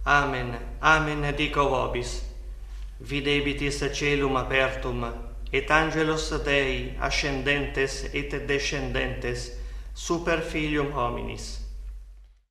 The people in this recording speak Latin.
Amen, amen dico vobis. Videbitis caelum apertum, et angelos Dei ascendentes et descendentes super filium hominis.